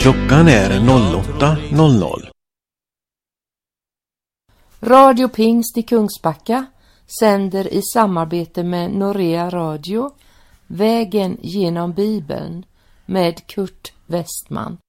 Klockan är 08:00. Radio Pingst i Kungsbacka sänder i samarbete med Norea Radio Vägen genom Bibeln med Kurt Westman.